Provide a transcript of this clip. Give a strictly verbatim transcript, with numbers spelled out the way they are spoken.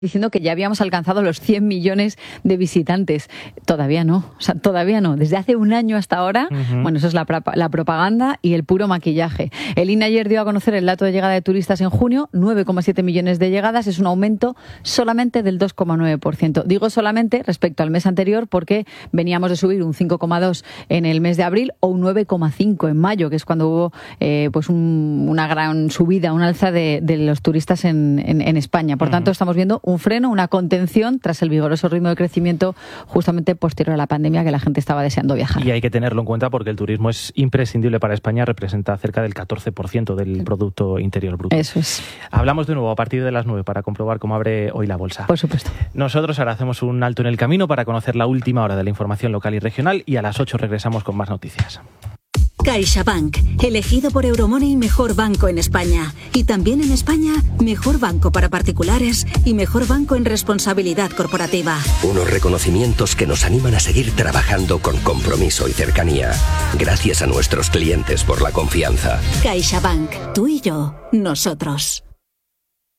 diciendo que ya habíamos alcanzado los cien millones de visitantes. Todavía no, o sea, todavía no. Desde hace un año hasta ahora, uh-huh. bueno, eso es la, la propaganda y el puro maquillaje. El I N E ayer dio a conocer el dato de llegada de turistas en junio, nueve coma siete millones de llegadas, es un aumento solamente del dos coma nueve por ciento. Digo solamente respecto al mes anterior porque veníamos de subir un cinco coma dos en el mes de abril o un nueve coma cinco en mayo, que es cuando hubo eh, pues un, una gran subida, un alza de, de los turistas en, en, en España. Por uh-huh. tanto, estamos viendo un freno, una contención tras el vigoroso ritmo de crecimiento justamente posterior a la pandemia, que la gente estaba deseando viajar. Y hay que tenerlo en cuenta porque el turismo es imprescindible para España, representa cerca del catorce por ciento del sí. Producto Interior Bruto. Eso es. Hablamos de nuevo a partir de las nueve para comprobar cómo abre hoy la bolsa. Por supuesto. Nosotros ahora hacemos un alto en el camino para conocer la última hora de la información local y regional y a las ocho regresamos con más noticias. CaixaBank, elegido por Euromoney mejor banco en España. Y también en España, mejor banco para particulares y mejor banco en responsabilidad corporativa. Unos reconocimientos que nos animan a seguir trabajando con compromiso y cercanía. Gracias a nuestros clientes por la confianza. CaixaBank, tú y yo, nosotros.